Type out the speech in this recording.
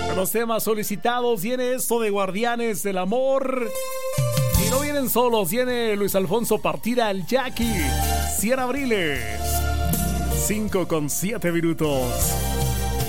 Los temas solicitados, viene esto de Guardianes del Amor. Y no vienen solos, viene Luis Alfonso Partida, el Jackie, Sierra Abriles. 5:07 minutos.